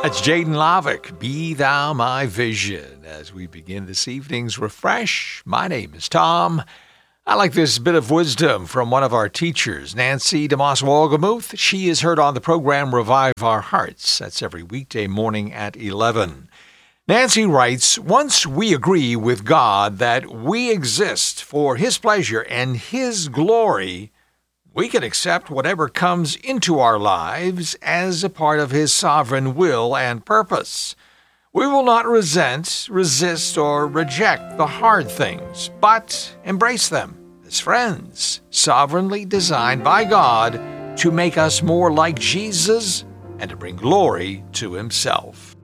That's Jaden Lovick, Be Thou My Vision. As we begin this evening's Refresh, my name is Tom. I like this bit of wisdom from one of our teachers, Nancy DeMoss Wolgemuth. She is heard on the program Revive Our Hearts. That's every weekday morning at 11. Nancy writes, once we agree with God that we exist for His pleasure and His glory, we can accept whatever comes into our lives as a part of His sovereign will and purpose. We will not resent, resist, or reject the hard things, but embrace them as friends, sovereignly designed by God to make us more like Jesus and to bring glory to Himself.